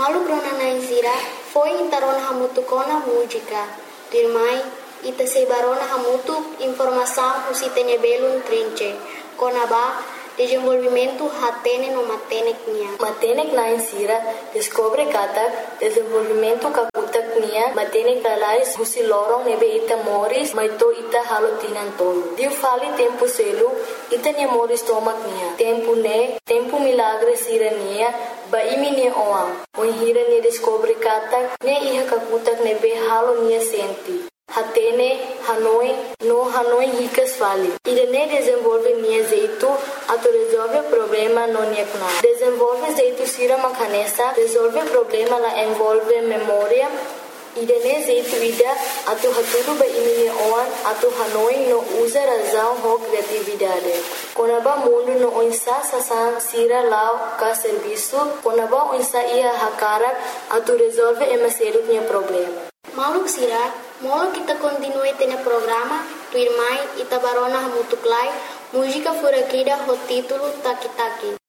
Malu grona na insira foi intarona hamutu kona música. Dirmai ita sebarona hamutu informação usitene belun trinche. Kona ba desenvolvimento hatene no matenek nia. Matenek na insira descobre kata desenvolvimento kakutak nia matenek alais husi lorong nebe ita moris maito ita halotinan tolu. Diu fali tempo selu ita nia moris tomak nia. Tempo milagre sira nia ba imi nia oam. Oi hira nia descobre kata ne iha kakutak nebe halo nia senti. Hatene, Hanoi ricas fali. Irene desenvolve nia jeito, ato resolve problema no nia kuna. Desenvolve jeito sira makanesa, resolve problema la envolve memória. Irene jeito ida, ato haturu ba imi oan, ato Hanoi no usa razão ho criatividade. Konaba mundo no onsa sasan sira lao ka serviço, konaba onsa ia hakarak, ato resolve emaseru nia problema. Maluk sira, molo kita continue tene programa, tu irmai ita barona hamutuklai, música furakida ho título Taki Taki.